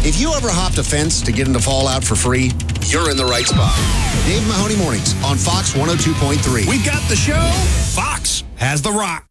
If you ever hopped a fence to get into Fallout for free, you're in the right spot. Dave Mahoney Mornings on Fox 102.3. We got the show. Fox has the rock.